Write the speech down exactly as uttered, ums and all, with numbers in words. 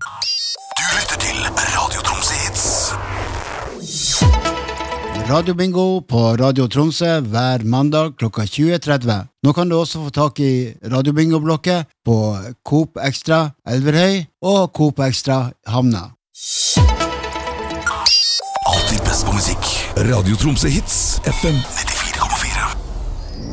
Du lytter til Radio Tromsø Hits. Radio Bingo på Radio Tromsø hver mandag klokka tjue tretti. Nå kan du også få tak i Radio Bingo-blokket på Coop Extra Elverhøy og Coop Extra Hamna. Alltid best på musikk. Radio Tromsø Hits, F M nitti.